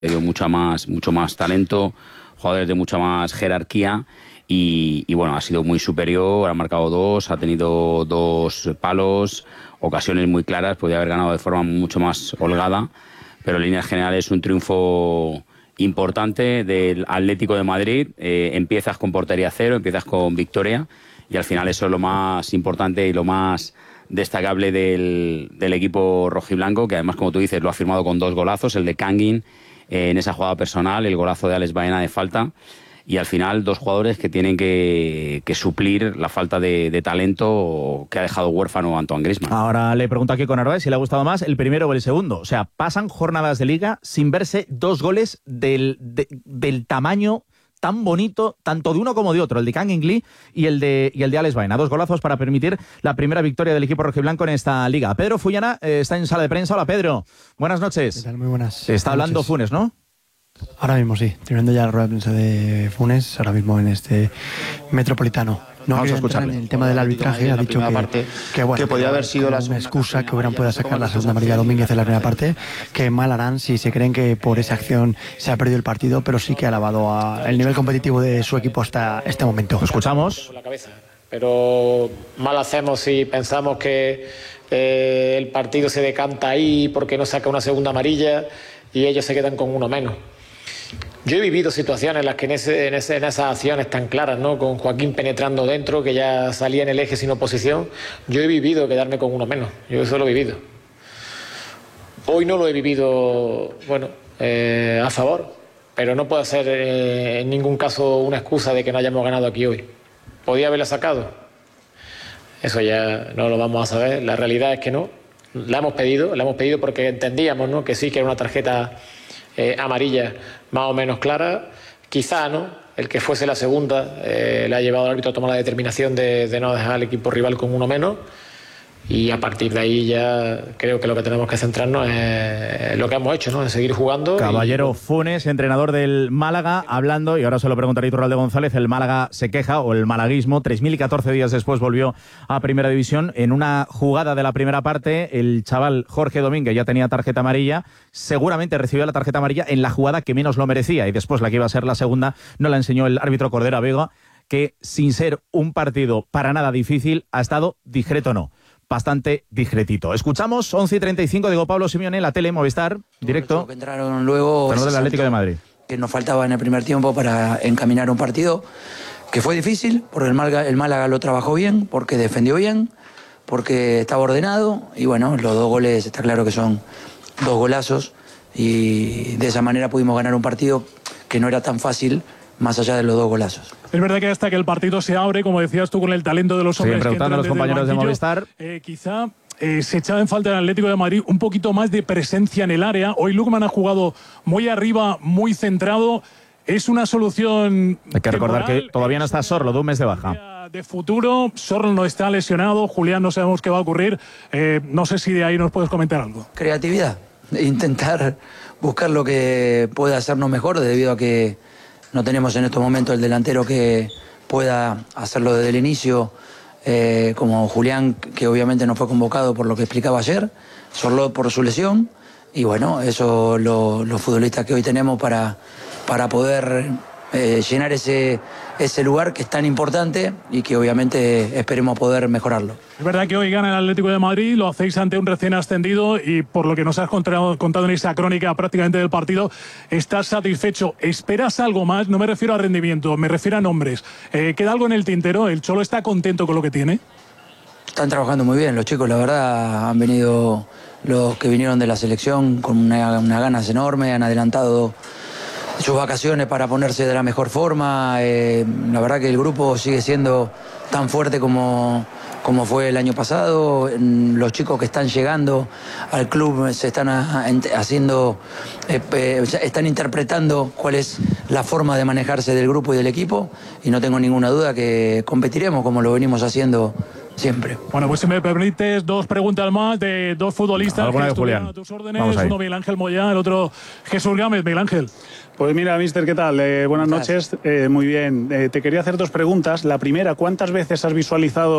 mucho más talento, jugadores de mucha más jerarquía y bueno, ha sido muy superior, ha marcado 2, ha tenido 2 palos, ocasiones muy claras, podría haber ganado de forma mucho más holgada, pero en líneas generales es un triunfo importante del Atlético de Madrid. Empiezas con portería cero, empiezas con victoria y al final eso es lo más importante y lo más destacable del equipo rojiblanco, que además, como tú dices, lo ha firmado con 2 golazos, el de Kangin en esa jugada personal, el golazo de Alex Baena de falta, y al final 2 jugadores que tienen que suplir la falta de talento que ha dejado huérfano Antoine Griezmann. Ahora le pregunto aquí con Narváez si le ha gustado más el primero o el segundo. O sea, pasan jornadas de Liga sin verse 2 goles del tamaño tan bonito, tanto de uno como de otro, el de Kangin Lee y el de Alex Baena. 2 golazos para permitir la primera victoria del equipo rojiblanco en esta Liga. Pedro Fullana está en sala de prensa. Hola, Pedro. Buenas noches. ¿Qué tal? Muy buenas. Está hablando Funes, ¿no? Ahora mismo sí, terminando ya la rueda de prensa de Funes, ahora mismo en este Metropolitano. No vamos a escucharle. En el tema del arbitraje ha dicho que bueno, que podía haber sido una excusa que hubieran podido sacar la segunda amarilla Domínguez en la primera parte, que mal harán si se creen que por esa acción se ha perdido el partido, pero sí que ha alabado el nivel competitivo de su equipo hasta este momento. Lo escuchamos. Pero mal hacemos si pensamos que el partido se decanta ahí porque no saca una segunda amarilla y ellos se quedan con uno menos. Yo he vivido situaciones en las que en esas acciones tan claras, ¿no? Con Joaquín penetrando dentro, que ya salía en el eje sin oposición, yo he vivido quedarme con uno menos. Yo eso lo he vivido. Hoy no lo he vivido, bueno, a favor, pero no puede ser en ningún caso una excusa de que no hayamos ganado aquí hoy. ¿Podía haberla sacado? Eso ya no lo vamos a saber. La realidad es que no. La hemos pedido porque entendíamos, ¿no? Que sí, que era una tarjeta amarilla más o menos clara. Quizá, ¿no? El que fuese la segunda le ha llevado al árbitro a tomar la determinación de no dejar al equipo rival con uno menos. Y a partir de ahí ya creo que lo que tenemos que centrarnos es lo que hemos hecho, ¿no? En seguir jugando. Caballero Funes, entrenador del Málaga, hablando, y ahora se lo preguntaré a Iturralde González, el Málaga se queja, o el malaguismo, 3.014 días después volvió a Primera División. En una jugada de la primera parte, el chaval Jorge Domínguez ya tenía tarjeta amarilla, seguramente recibió la tarjeta amarilla en la jugada que menos lo merecía, y después la que iba a ser la segunda no la enseñó el árbitro Cordero a Vega, que sin ser un partido para nada difícil, ha estado discreto no. Bastante discretito. Escuchamos 11:35, digo Pablo Simeone, la tele, Movistar, directo. Que entraron luego del Atlético de Madrid. Que nos faltaba en el primer tiempo para encaminar un partido que fue difícil, porque el Málaga lo trabajó bien, porque defendió bien, porque estaba ordenado, y bueno, los 2 goles está claro que son 2 golazos, y de esa manera pudimos ganar un partido que no era tan fácil, más allá de los 2 golazos. Es verdad que hasta que el partido se abre, como decías tú, con el talento de los hombres que preguntando a los compañeros de Movistar, quizá se echaba en falta en el Atlético de Madrid un poquito más de presencia en el área. Hoy Lookman ha jugado muy arriba, muy centrado. Es una solución. Hay que recordar que todavía no está Sorlo, de un mes de baja. De futuro, Sorlo no está lesionado, Julián no sabemos qué va a ocurrir. No sé si de ahí nos puedes comentar algo. Creatividad, intentar buscar lo que pueda hacernos mejor, debido a que no tenemos en estos momentos el delantero que pueda hacerlo desde el inicio, como Julián, que obviamente no fue convocado por lo que explicaba ayer, Sorlo por su lesión, y bueno, eso los futbolistas que hoy tenemos para poder llenar ese lugar que es tan importante y que obviamente esperemos poder mejorarlo. Es verdad que hoy gana el Atlético de Madrid, lo hacéis ante un recién ascendido y por lo que nos has contado en esa crónica prácticamente del partido, estás satisfecho. ¿Esperas algo más? No me refiero a rendimiento, me refiero a nombres. ¿Queda algo en el tintero? ¿El Cholo está contento con lo que tiene? Están trabajando muy bien los chicos, la verdad, han venido los que vinieron de la selección con unas ganas enormes, han adelantado sus vacaciones para ponerse de la mejor forma. La verdad que el grupo sigue siendo tan fuerte como fue el año pasado. Los chicos que están llegando al club se están están interpretando cuál es la forma de manejarse del grupo y del equipo, y no tengo ninguna duda que competiremos como lo venimos haciendo siempre. Bueno, pues si me permites, 2 preguntas más de 2 futbolistas que estuvieron a tus órdenes. Uno Miguel Ángel Moyá, el otro Jesús Gámez. Miguel Ángel. Pues mira, mister, ¿qué tal? Buenas noches. Muy bien. Te quería hacer 2 preguntas. La primera, ¿cuántas veces has visualizado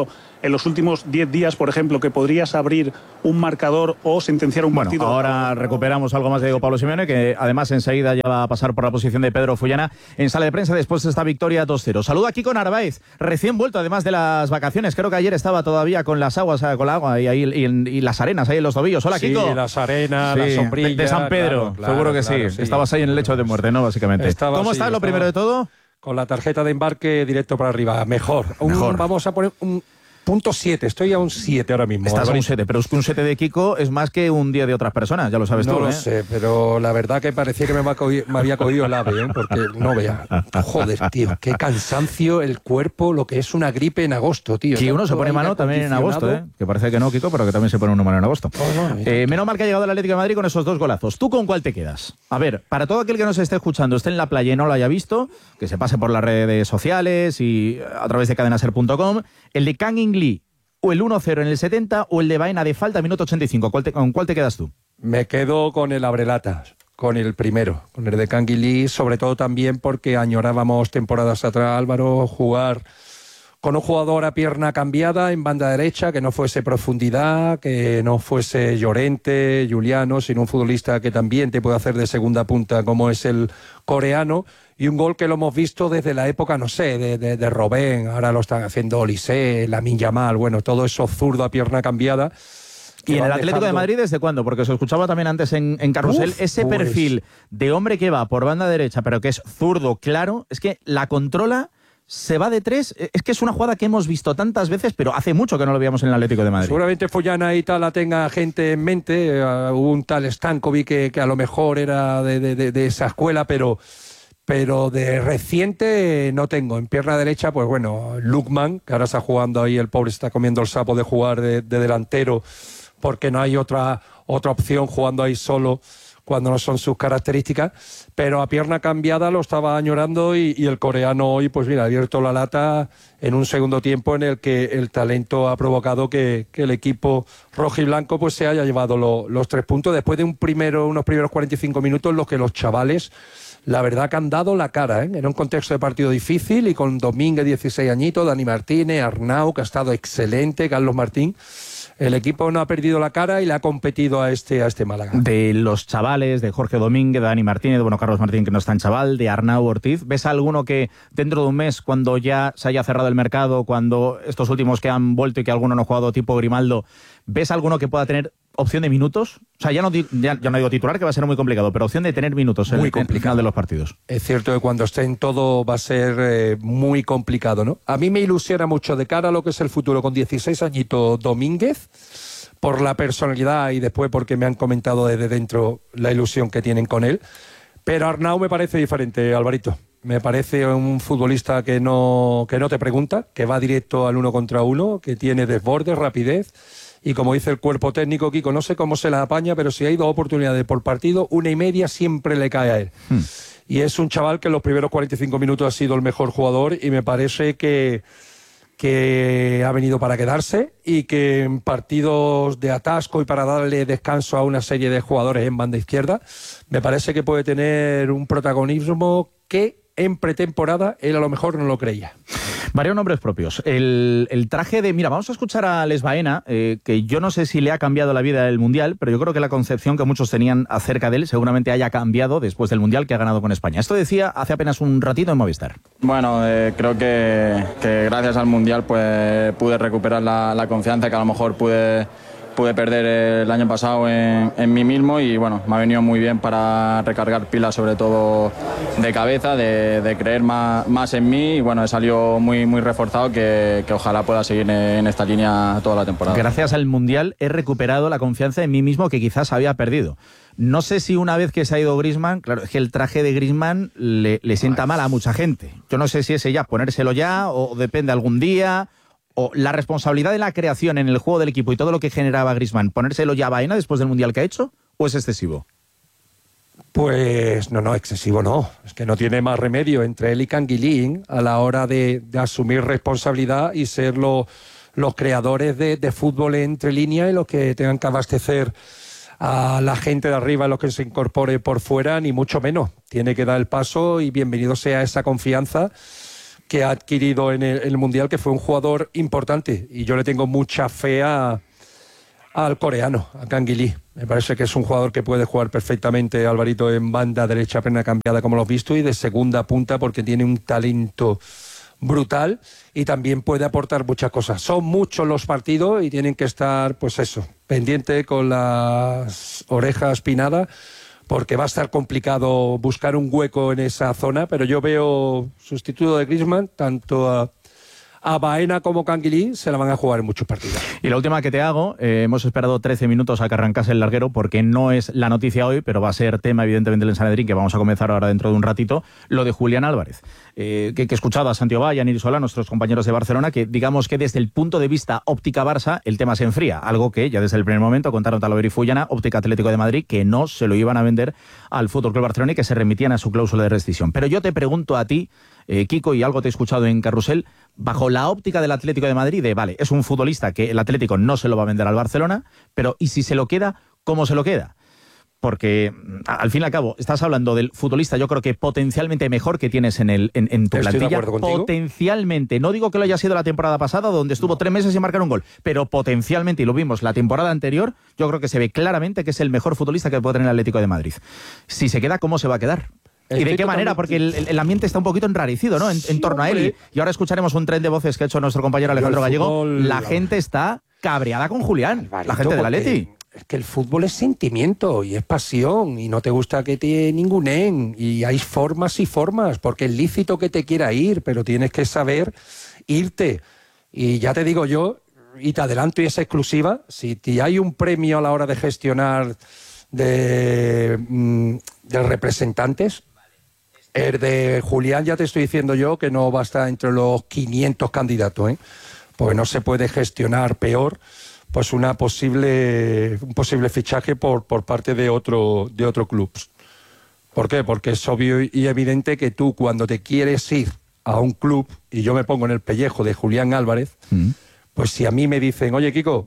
en los últimos 10 días, por ejemplo, que podrías abrir un marcador o sentenciar un partido? Ahora recuperamos algo más de Diego Pablo Simeone, que además enseguida ya va a pasar por la posición de Pedro Fullana en sala de prensa después de esta victoria 2-0. Saludo a Kiko Narváez, recién vuelto además de las vacaciones. Creo que ayer estaba todavía con las aguas, con la agua y las arenas ahí en los tobillos. Hola, Kiko. Sí, las arenas, las sombrillas. De San Pedro, claro, seguro que sí. Estabas ahí en el lecho de muerte, ¿no? Básicamente. ¿Cómo estás, lo primero de todo? Con la tarjeta de embarque directo para arriba. Mejor. Vamos a poner un punto 7. Estoy a un 7 ahora mismo. Estás a un 7, pero es que un 7 de Kiko es más que un 10 de otras personas, ya lo sabes tú. No lo sé, pero la verdad que parecía que me había cogido el ave, porque no vea. Joder, tío, qué cansancio el cuerpo, lo que es una gripe en agosto, tío. Sí, uno se pone malo también en agosto, que parece que no, Kiko, pero que también se pone uno malo en agosto. Menos mal que ha llegado el Atlético de Madrid con esos 2 golazos. ¿Tú con cuál te quedas? A ver, para todo aquel que nos esté escuchando, esté en la playa y no lo haya visto, que se pase por las redes sociales y a través de cadenaser.com, el de Kang In Lee, o el 1-0 en el 70 o el de Baena de falta, minuto 85. ¿Con cuál te quedas tú? Me quedo con el abrelatas, con el primero, con el de Kang In Lee, sobre todo también porque añorábamos temporadas atrás, Álvaro, jugar con un jugador a pierna cambiada en banda derecha, que no fuese profundidad, que no fuese Llorente, Juliano, sino un futbolista que también te puede hacer de segunda punta como es el coreano. Y un gol que lo hemos visto desde la época, no sé, de Robben, ahora lo están haciendo Olise, Lamine Yamal, bueno, todo eso zurdo a pierna cambiada. ¿Y en el Atlético de Madrid desde cuándo? Porque se escuchaba también antes en Carrusel, ese perfil de hombre que va por banda derecha, pero que es zurdo, claro, es que la controla, se va de 3, es que es una jugada que hemos visto tantas veces, pero hace mucho que no lo veíamos en el Atlético de Madrid. Seguramente Fullana y tal la tenga gente en mente, hubo un tal Stankovic que a lo mejor era de esa escuela, pero de reciente no tengo. En pierna derecha, pues bueno, Lukman, que ahora está jugando ahí, el pobre está comiendo el sapo de jugar de delantero, porque no hay otra opción jugando ahí solo cuando no son sus características, pero a pierna cambiada lo estaba añorando y el coreano hoy, pues mira, ha abierto la lata en un segundo tiempo en el que el talento ha provocado que el equipo rojo y blanco pues se haya llevado los 3 puntos después de unos primeros 45 minutos en los que los chavales, la verdad que han dado la cara, en un contexto de partido difícil y con Domínguez, 16 añitos, Dani Martínez, Arnau, que ha estado excelente, Carlos Martín. El equipo no ha perdido la cara y le ha competido a este Málaga. De los chavales, de Jorge Domínguez, de Dani Martínez, bueno, Carlos Martín que no está en chaval, de Arnau Ortiz, ¿ves alguno que dentro de un mes, cuando ya se haya cerrado el mercado, cuando estos últimos que han vuelto y que alguno no ha jugado tipo Grimaldo, ¿ves alguno que pueda tener opción de minutos? O sea, ya no digo titular, que va a ser muy complicado, pero opción de tener minutos en el final de los partidos. Es cierto que cuando esté en todo va a ser muy complicado, ¿no? A mí me ilusiona mucho de cara a lo que es el futuro con 16 añitos Domínguez, por la personalidad y después porque me han comentado desde dentro la ilusión que tienen con él. Pero Arnau me parece diferente, Alvarito. Me parece un futbolista que no te pregunta, que va directo al 1 contra 1, que tiene desborde, rapidez. Y como dice el cuerpo técnico, Kiko, no sé cómo se la apaña, pero si hay 2 oportunidades por partido, 1,5 siempre le cae a él. Y es un chaval que en los primeros 45 minutos ha sido el mejor jugador y me parece que ha venido para quedarse y que en partidos de atasco y para darle descanso a una serie de jugadores en banda izquierda, me parece que puede tener un protagonismo que en pretemporada él a lo mejor no lo creía. Varios nombres propios. El traje de... Mira, vamos a escuchar a Les Baena, que yo no sé si le ha cambiado la vida el Mundial, pero yo creo que la concepción que muchos tenían acerca de él seguramente haya cambiado después del Mundial que ha ganado con España. Esto decía hace apenas un ratito en Movistar. Bueno, creo que gracias al Mundial pues pude recuperar la confianza que a lo mejor pude perder el año pasado en mí mismo y bueno, me ha venido muy bien para recargar pilas, sobre todo de cabeza, de creer más en mí y bueno, he salido muy reforzado que ojalá pueda seguir en esta línea toda la temporada. Gracias al Mundial he recuperado la confianza en mí mismo que quizás había perdido. No sé si una vez que se ha ido Griezmann, claro, es que el traje de Griezmann le sienta mal a mucha gente. Yo no sé si ese ya, ponérselo ya o depende algún día... O la responsabilidad de la creación en el juego del equipo y todo lo que generaba Griezmann, ¿ponérselo ya a Baena después del Mundial que ha hecho? ¿O es excesivo? Pues no, excesivo no. Es que no tiene más remedio entre él y Canguilín a la hora de asumir responsabilidad y ser los creadores de fútbol entre líneas y los que tengan que abastecer a la gente de arriba, los que se incorpore por fuera, ni mucho menos. Tiene que dar el paso y bienvenido sea esa confianza que ha adquirido en el Mundial, que fue un jugador importante. Y yo le tengo mucha fe al coreano, a Kang Lee. Me parece que es un jugador que puede jugar perfectamente, Alvarito, en banda derecha, pierna cambiada, como lo has visto, y de segunda punta, porque tiene un talento brutal y también puede aportar muchas cosas. Son muchos los partidos y tienen que estar, pues eso, pendiente con las orejas pinadas, porque va a estar complicado buscar un hueco en esa zona, pero yo veo sustituto de Griezmann, tanto a Baena como Kang Lee se la van a jugar en muchos partidos. Y la última que te hago, hemos esperado 13 minutos a que arrancase el larguero porque no es la noticia hoy, pero va a ser tema evidentemente del Sanedrín, que vamos a comenzar ahora dentro de un ratito, lo de Julián Álvarez. Que escuchaba a Santiago Valla, Nir Solá, nuestros compañeros de Barcelona, que digamos que desde el punto de vista óptica Barça el tema se enfría, algo que ya desde el primer momento contaron Talavera y Fullana, óptica Atlético de Madrid, que no se lo iban a vender al Fútbol Club Barcelona y que se remitían a su cláusula de rescisión. Pero yo te pregunto a ti, Kiko, y algo te he escuchado en Carrusel, bajo la óptica del Atlético de Madrid, vale, es un futbolista que el Atlético no se lo va a vender al Barcelona, pero ¿y si se lo queda, cómo se lo queda? Porque, al fin y al cabo, estás hablando del futbolista, yo creo que potencialmente mejor que tienes en tu plantilla. Potencialmente, no digo que lo haya sido la temporada pasada, donde estuvo 3 meses sin marcar un gol, pero potencialmente, y lo vimos la temporada anterior, yo creo que se ve claramente que es el mejor futbolista que puede tener el Atlético de Madrid. Si se queda, ¿cómo se va a quedar? ¿Y de qué manera? Porque el ambiente está un poquito enrarecido, ¿no? En torno a él. Y ahora escucharemos un tren de voces que ha hecho nuestro compañero Alejandro Gallego. La gente está cabreada con Julián, la gente del Atleti. Es que el fútbol es sentimiento y es pasión y no te gusta que te ningunen y hay formas y formas, porque es lícito que te quiera ir, pero tienes que saber irte. Y ya te digo yo, y te adelanto y es exclusiva, si hay un premio a la hora de gestionar de representantes, el de Julián ya te estoy diciendo yo que no va a estar entre los 500 candidatos, porque no se puede gestionar peor pues un posible fichaje por parte de otro club. ¿Por qué? Porque es obvio y evidente que tú cuando te quieres ir a un club, y yo me pongo en el pellejo de Julián Álvarez, pues si a mí me dicen, oye Kiko,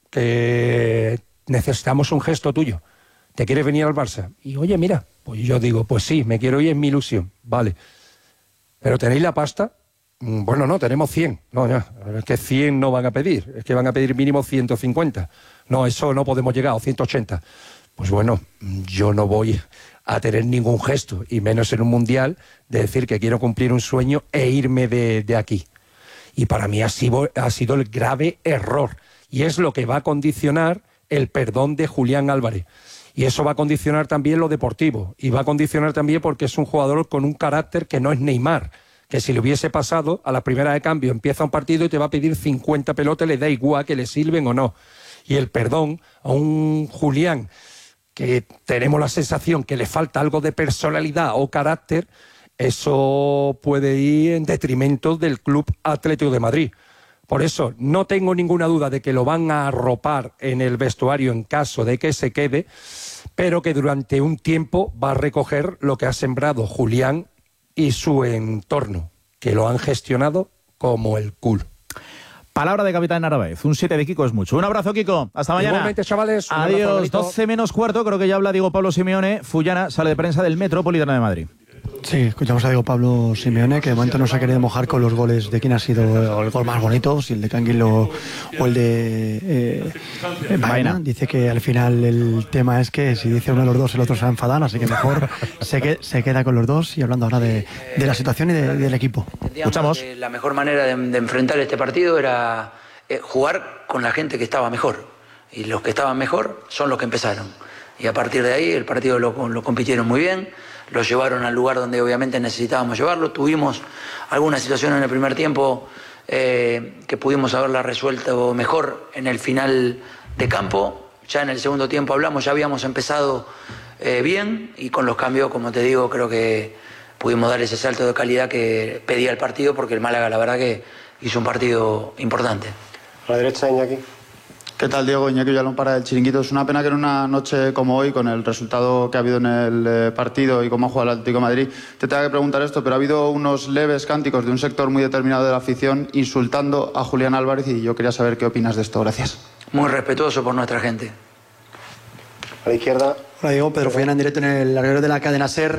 que necesitamos un gesto tuyo, ¿te quieres venir al Barça? Y oye, mira, pues yo digo, pues sí, me quiero ir, es mi ilusión, vale. ¿Pero tenéis la pasta? Bueno, no, tenemos 100. No, ya, es que 100 no van a pedir, es que van a pedir mínimo 150. No, eso no podemos llegar, o 180. Pues bueno, yo no voy a tener ningún gesto, y menos en un mundial, de decir que quiero cumplir un sueño e irme de aquí. Y para mí ha sido el grave error, y es lo que va a condicionar el perdón de Julián Álvarez. Y eso va a condicionar también lo deportivo, y va a condicionar también porque es un jugador con un carácter que no es Neymar, que si le hubiese pasado, a la primera de cambio empieza un partido y te va a pedir 50 pelotas, le da igual que le sirven o no. Y el perdón a un Julián, que tenemos la sensación que le falta algo de personalidad o carácter, eso puede ir en detrimento del Club Atlético de Madrid. Por eso no tengo ninguna duda de que lo van a arropar en el vestuario en caso de que se quede, pero que durante un tiempo va a recoger lo que ha sembrado Julián y su entorno, que lo han gestionado como el culo. Palabra de Capitán Narváez. Un 7 de Kiko es mucho. Un abrazo, Kiko. Hasta mañana. Igualmente, chavales. Adiós. 12 menos cuarto. Creo que ya habla Diego Pablo Simeone. Fullana, sale de prensa del Metropolitano de Madrid. Sí, escuchamos a Diego Pablo Simeone, que de momento no se ha querido mojar con los goles de quién ha sido el gol más bonito, si el de Canguil o el de Baena. Dice que al final el tema es que si dice uno de los dos, el otro se va a enfadar, así que mejor se queda con los dos. Y hablando ahora de la situación y del equipo. Escuchamos. La mejor manera de enfrentar este partido era jugar con la gente que estaba mejor. Y los que estaban mejor son los que empezaron. Y a partir de ahí el partido lo compitieron muy bien. Lo llevaron al lugar donde obviamente necesitábamos llevarlo. Tuvimos alguna situación en el primer tiempo que pudimos haberla resuelto mejor en el final de campo. Ya en el segundo tiempo ya habíamos empezado bien, y con los cambios, como te digo, creo que pudimos dar ese salto de calidad que pedía el partido, porque el Málaga la verdad que hizo un partido importante. A la derecha, Iñaki. ¿Qué tal, Diego? Iñaki Villalón para el Chiringuito. Es una pena que en una noche como hoy, con el resultado que ha habido en el partido y cómo ha jugado el Atlético de Madrid, te tenga que preguntar esto, pero ha habido unos leves cánticos de un sector muy determinado de la afición insultando a Julián Álvarez, y yo quería saber qué opinas de esto. Gracias. Muy respetuoso por nuestra gente. A la izquierda. Hola, Diego. Pedro Fullana en directo en el larguero de la cadena SER.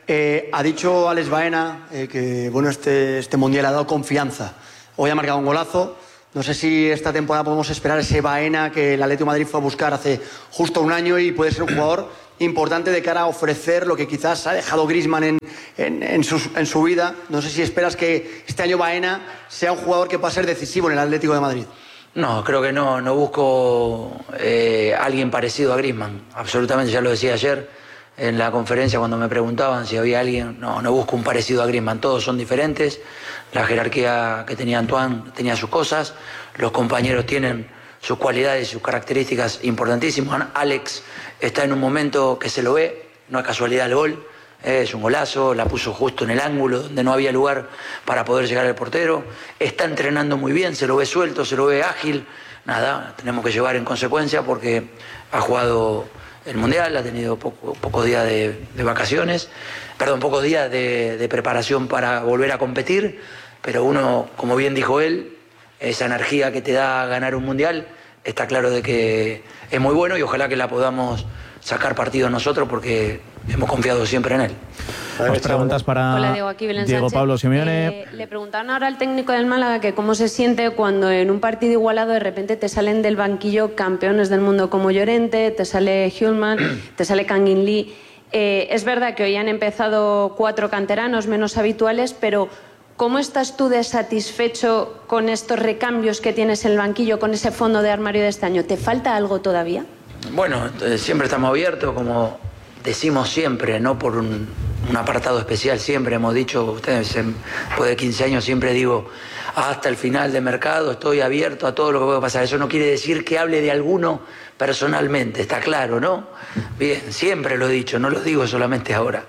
Ha dicho Alex Baena que bueno, este Mundial ha dado confianza. Hoy ha marcado un golazo. No sé si esta temporada podemos esperar ese Baena que el Atlético de Madrid fue a buscar hace justo un año y puede ser un jugador importante de cara a ofrecer lo que quizás ha dejado Griezmann en su vida. No sé si esperas que este año Baena sea un jugador que pueda ser decisivo en el Atlético de Madrid. No, creo que no busco alguien parecido a Griezmann. Absolutamente, ya lo decía ayer en la conferencia cuando me preguntaban si había alguien. No busco un parecido a Griezmann. Todos son diferentes. La jerarquía que tenía Antoine tenía sus cosas. Los compañeros tienen sus cualidades y sus características importantísimas. Alex está en un momento que se lo ve. No es casualidad el gol. Es un golazo, la puso justo en el ángulo donde no había lugar para poder llegar al portero. Está entrenando muy bien, se lo ve suelto, se lo ve ágil. Nada, tenemos que llevar en consecuencia porque ha jugado el Mundial, ha tenido pocos días de vacaciones, pocos días de preparación para volver a competir, pero uno, como bien dijo él, esa energía que te da ganar un Mundial, está claro de que es muy bueno y ojalá que la podamos sacar partido nosotros porque hemos confiado siempre en él. Dos preguntas para Hola, Diego, aquí Belén Diego Sánchez. Pablo Simeone. Le preguntaban ahora al técnico del Málaga que cómo se siente cuando en un partido igualado de repente te salen del banquillo campeones del mundo como Llorente, te sale Hjulmand, te sale Kangin Lee. Es verdad que hoy han empezado 4 canteranos menos habituales, pero ¿cómo estás tú de satisfecho con estos recambios que tienes en el banquillo, con ese fondo de armario de este año? ¿Te falta algo todavía? Bueno, siempre estamos abiertos, como decimos siempre, no por un apartado especial, siempre hemos dicho, ustedes después de 15 años siempre digo, hasta el final de mercado estoy abierto a todo lo que pueda pasar. Eso no quiere decir que hable de alguno personalmente, está claro, ¿no? Bien, siempre lo he dicho, no lo digo solamente ahora.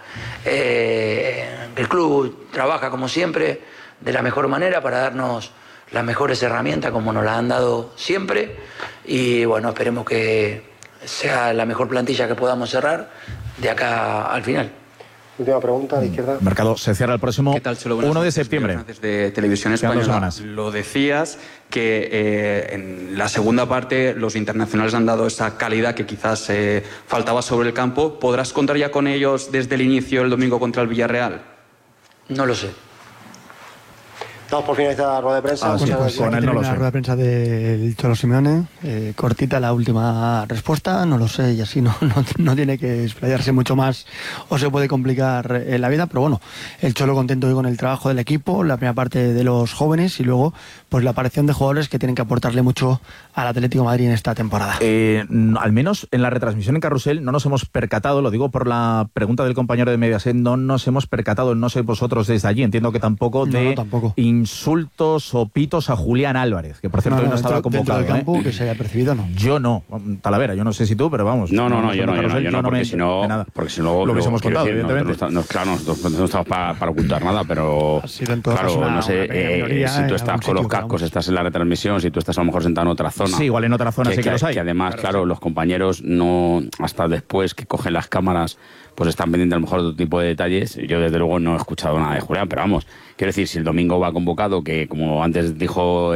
El club trabaja como siempre de la mejor manera para darnos las mejores herramientas como nos las han dado siempre y bueno, esperemos que sea la mejor plantilla que podamos cerrar de acá al final. Última pregunta, a la izquierda. El mercado se cierra el próximo 1 de septiembre. De Televisión Española. Lo decías que en la segunda parte los internacionales han dado esa calidad que quizás faltaba sobre el campo. ¿Podrás contar ya con ellos desde el inicio el domingo contra el Villarreal? No lo sé. Damos por finalizar la rueda de prensa. Con él no lo sé. La rueda de prensa del Cholo Simeone. Cortita la última respuesta, no lo sé, y así no tiene que explayarse mucho más o se puede complicar la vida, pero bueno, el Cholo contento hoy con el trabajo del equipo, la primera parte de los jóvenes y luego pues la aparición de jugadores que tienen que aportarle mucho al Atlético de Madrid en esta temporada. Al menos en la retransmisión en Carrusel no nos hemos percatado, lo digo por la pregunta del compañero de Mediaset, no nos hemos percatado, no sé vosotros desde allí, entiendo que tampoco, tampoco. Insultos o pitos a Julián Álvarez, que por cierto hoy no estaba convocado. Dentro del campo, que se haya percibido, no. Yo no, Talavera, yo no sé si tú, pero vamos. Yo no, porque si no lo que hemos contado, decir, evidentemente. Claro, no estamos para ocultar nada, pero claro, no sé, si tú estás con los cascos, estás en la retransmisión, si tú estás a lo mejor sentado en otra zona. Sí, igual en otra zona sí que los hay. Que además, claro, los compañeros no, hasta después que cogen las cámaras, pues están pendientes a lo mejor de otro tipo de detalles. Yo desde luego no he escuchado nada de Julián, pero vamos, quiero decir, si el domingo va convocado, que como antes dijo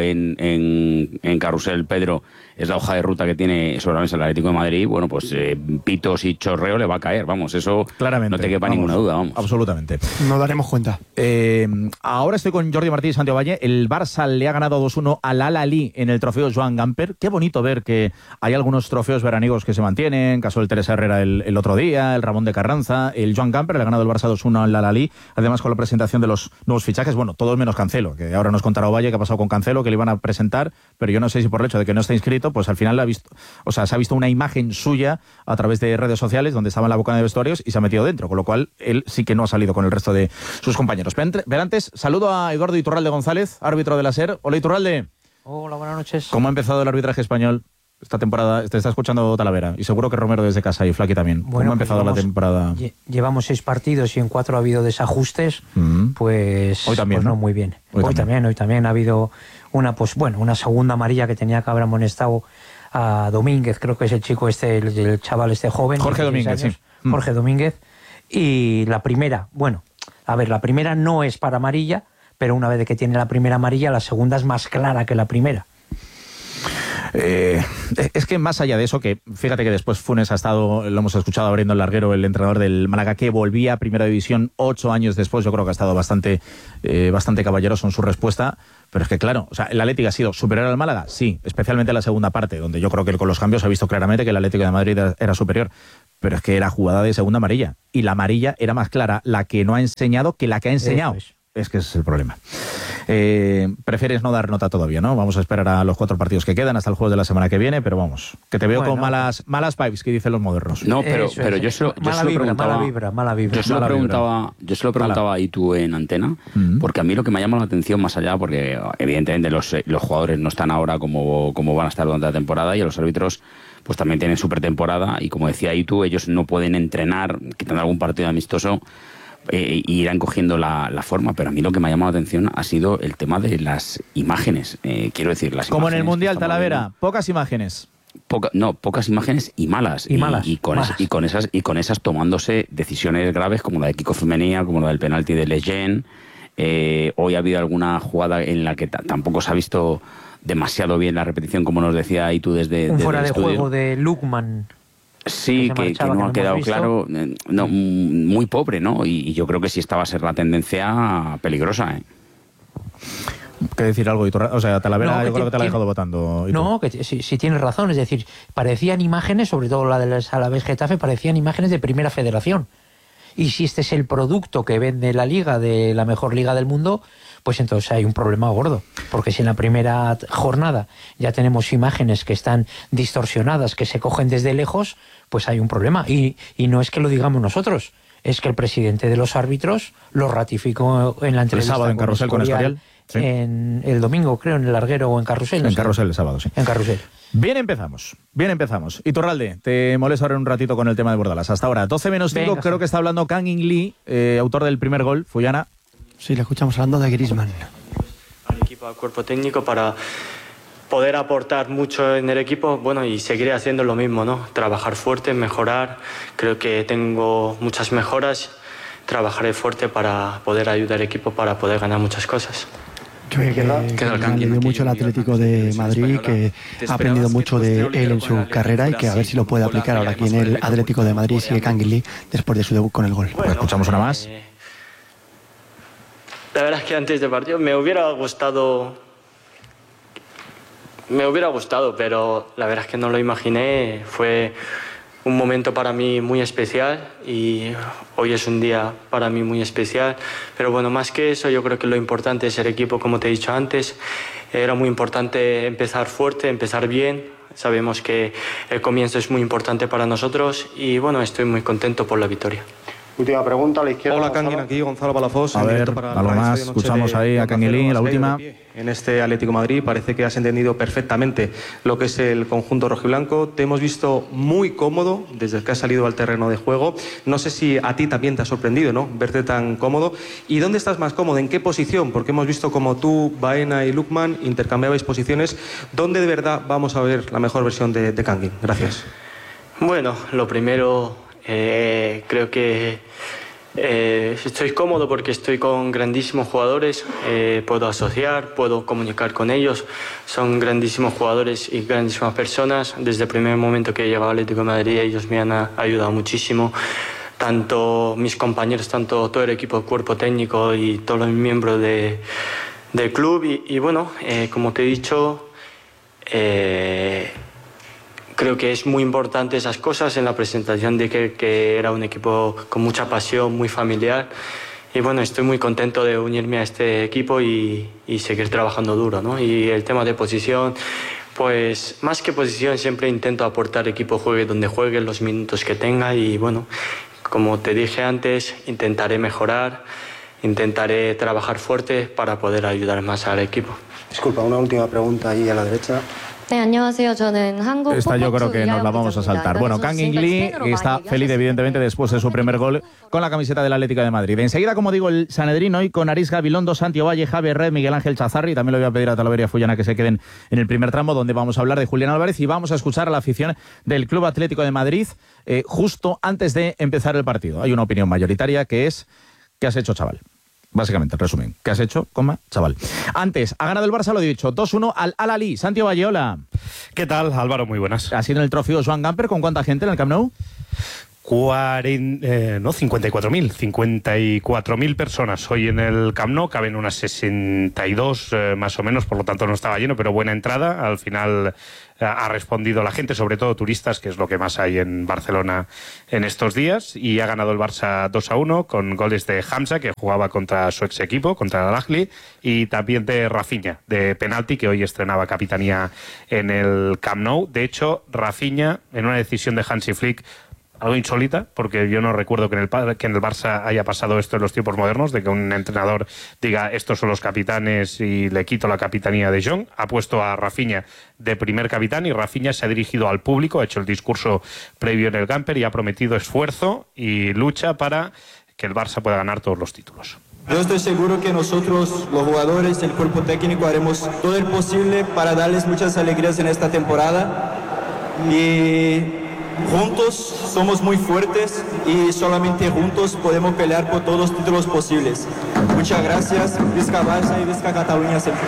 en Carrusel Pedro, es la hoja de ruta que tiene sobre la mesa el Atlético de Madrid, bueno, pues pitos y chorreo le va a caer, vamos, eso claramente, no te quepa ninguna duda, vamos. Absolutamente. No daremos cuenta. Ahora estoy con Jordi Martí y Santiago Valle. El Barça le ha ganado 2-1 al Al-Ahly en el trofeo Joan Gamper. Qué bonito ver que hay algunos trofeos veraniegos que se mantienen, caso del Teresa Herrera el otro día, el Ramón de Carranza, el Joan Gamper le ha ganado el Barça 2-1 al Al-Ahly, además con la presentación de los nuevos fichajes, bueno, todos menos Cancelo, que ahora nos contará Valle qué ha pasado con Cancelo, que le iban a presentar, pero yo no sé si por el hecho de que no está inscrito, pues al final se ha visto una imagen suya a través de redes sociales donde estaba en la boca de vestuarios y se ha metido dentro, con lo cual él sí que no ha salido con el resto de sus compañeros. Pero antes, saludo a Eduardo Iturralde González, árbitro de la SER. Hola, Iturralde. Hola, buenas noches. ¿Cómo ha empezado el arbitraje español esta temporada? Te está escuchando Talavera y seguro que Romero desde casa y Flaqui también. Bueno, ¿cómo ha empezado la temporada? Llevamos 6 partidos y en 4 ha habido desajustes, pues hoy también, pues no muy bien. Hoy también ha habido una segunda amarilla que tenía que haber amonestado a Domínguez, creo que es el chico el chaval joven. Jorge Domínguez, sí. Jorge Domínguez. Y la primera, la primera no es para amarilla, pero una vez que tiene la primera amarilla, la segunda es más clara que la primera. Es que más allá de eso, que fíjate que después Funes ha estado, lo hemos escuchado abriendo el larguero, el entrenador del Málaga, que volvía a Primera División 8 años después. Yo creo que ha estado bastante caballeroso en su respuesta. Pero es que claro, o sea, ¿el Atlético ha sido superior al Málaga? Sí, especialmente en la segunda parte, donde yo creo que con los cambios se ha visto claramente que el Atlético de Madrid era superior. Pero es que era jugada de segunda amarilla. Y la amarilla era más clara la que no ha enseñado que la que ha enseñado. Es que ese es el problema. Prefieres no dar nota todavía, ¿no? Vamos a esperar a los 4 partidos que quedan hasta el jueves de la semana que viene, pero vamos, que te veo con malas vibes, que dicen los modernos. No, pero yo se lo preguntaba. Mala vibra. Yo se lo preguntaba ahí tú en antena, porque a mí lo que me ha llamado la atención más allá, porque evidentemente los jugadores no están ahora como van a estar durante la temporada, y los árbitros pues también tienen su pretemporada, y como decía ahí tú, ellos no pueden entrenar, quitando algún partido amistoso, y irán cogiendo la forma. Pero a mí lo que me ha llamado la atención ha sido el tema de las imágenes. Quiero decir, las como imágenes en el Mundial, Talavera, pocas imágenes. Pocas imágenes y malas. Y con esas tomándose decisiones graves, como la de Kiko Femenía, como la del penalti de Lejeune. Hoy ha habido alguna jugada en la que tampoco se ha visto demasiado bien la repetición, como nos decía ahí tú desde un fuera de estudio. Juego de Lukman. Sí, que no ha quedado claro, muy pobre, ¿no? Y yo creo que sí esta va a ser la tendencia peligrosa, ¿eh? ¿Qué decir algo? O sea, Talavera, yo creo que te la ha dejado votando. No, que sí tienes razón. Es decir, parecían imágenes, sobre todo la del Alavés Getafe, parecían imágenes de Primera Federación. Y si este es el producto que vende la liga, de la mejor liga del mundo, pues entonces hay un problema gordo. Porque si en la primera jornada ya tenemos imágenes que están distorsionadas, que se cogen desde lejos, pues hay un problema. Y no es que lo digamos nosotros, es que el presidente de los árbitros lo ratificó en la entrevista el sábado en Carrusel con Escorial. Sí. En el domingo, creo, en el Larguero o en Carrusel. En Carrusel el sábado, sí. En Carrusel. Bien empezamos. Iturralde, te molesto ahora un ratito con el tema de Bordalas. Hasta ahora, 12 menos 5, venga, creo que está hablando Kang-in Lee, autor del primer gol, Fuyana. Sí, le escuchamos hablando de Griezmann. Al equipo, al cuerpo técnico, para poder aportar mucho en el equipo, bueno, y seguiré haciendo lo mismo, ¿no? Trabajar fuerte, mejorar. Creo que tengo muchas mejoras. Trabajaré fuerte para poder ayudar al equipo, para poder ganar muchas cosas. Yo creo que ha aprendido mucho el Atlético de Madrid, que ha aprendido mucho de él en su carrera, y que a ver si lo puede aplicar ahora aquí en el Atlético de Madrid. Sigue Kang-in Lee después de su debut con el gol. Pues escuchamos una más. La verdad es que antes del partido me hubiera gustado, pero la verdad es que no lo imaginé. Fue un momento para mí muy especial, y hoy es un día para mí muy especial. Pero bueno, más que eso, yo creo que lo importante es el equipo, como te he dicho antes. Era muy importante empezar fuerte, empezar bien. Sabemos que el comienzo es muy importante para nosotros, y bueno, estoy muy contento por la victoria. Última pregunta a la izquierda. Hola, Kang-in, aquí Gonzalo Palafox. A ver, algo más, escuchamos ahí a Kang-in Lee, la última. En este Atlético de Madrid parece que has entendido perfectamente lo que es el conjunto rojiblanco. Te hemos visto muy cómodo desde que has salido al terreno de juego. No sé si a ti también te ha sorprendido, ¿no?, verte tan cómodo. ¿Y dónde estás más cómodo? ¿En qué posición? Porque hemos visto como tú, Baena y Lukman intercambiabais posiciones. ¿Dónde de verdad vamos a ver la mejor versión de Kang-in? Gracias. Bueno, lo primero... creo que estoy cómodo porque estoy con grandísimos jugadores, puedo asociar, puedo comunicar con ellos. Son grandísimos jugadores y grandísimas personas. Desde el primer momento que he llegado al Atlético de Madrid, ellos me han ayudado muchísimo, tanto mis compañeros, tanto todo el equipo, el cuerpo técnico y todos los miembros del club. Y bueno, como te he dicho, creo que es muy importante esas cosas en la presentación, de que era un equipo con mucha pasión, muy familiar. Y bueno, estoy muy contento de unirme a este equipo y seguir trabajando duro, ¿no? Y el tema de posición, pues más que posición, siempre intento aportar equipo, juegue donde juegue, los minutos que tenga. Y bueno, como te dije antes, intentaré mejorar, intentaré trabajar fuerte para poder ayudar más al equipo. Disculpa, una última pregunta ahí a la derecha. Esta yo creo que nos la vamos a saltar. Bueno, Kang-in Lee está feliz, evidentemente, después de su primer gol con la camiseta del Atlético de Madrid. Enseguida, como digo, el Sanedrín hoy con Aris Gabilondo, Santi Ovalle, Javier Red, Miguel Ángel Chazarri. También le voy a pedir a Talavera y a Fuyana que se queden en el primer tramo, donde vamos a hablar de Julián Álvarez, y vamos a escuchar a la afición del Club Atlético de Madrid justo antes de empezar el partido. Hay una opinión mayoritaria que es: ¿qué has hecho, chaval? Básicamente, el resumen. ¿Qué has hecho, chaval? Antes, ha ganado el Barça, lo he dicho, 2-1 al Al-Ahly. Santiago Valleola. ¿Qué tal, Álvaro? Muy buenas. ¿Ha sido en el trofeo Joan Gamper? ¿Con cuánta gente en el Camp Nou? 54.000 personas hoy en el Camp Nou, caben unas 62 más o menos, por lo tanto no estaba lleno, pero buena entrada. Al final ha respondido la gente, sobre todo turistas, que es lo que más hay en Barcelona en estos días, y ha ganado el Barça 2-1 con goles de Hamza, que jugaba contra su ex equipo, contra el Al-Ahly, y también de Rafinha, de penalti, que hoy estrenaba capitanía en el Camp Nou. De hecho, Rafinha, en una decisión de Hansi Flick, algo insólita, porque yo no recuerdo que en el Barça haya pasado esto en los tiempos modernos, de que un entrenador diga estos son los capitanes y le quito la capitanía de Jong. Ha puesto a Rafinha de primer capitán y Rafinha se ha dirigido al público, ha hecho el discurso previo en el Gamper y ha prometido esfuerzo y lucha para que el Barça pueda ganar todos los títulos. Yo estoy seguro que nosotros, los jugadores, el cuerpo técnico, haremos todo el posible para darles muchas alegrías en esta temporada y juntos somos muy fuertes y solamente juntos podemos pelear por todos los títulos posibles. Muchas gracias, Visca Barça y Visca Cataluña siempre.